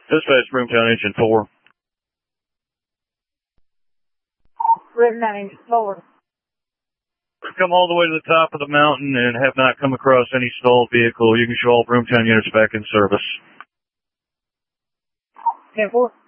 Dispatch, Broomtown Engine 4. Broomtown Engine 4. Come all the way to the top of the mountain and have not come across any stalled vehicle. You can show all Broomtown units back in service. 10-4.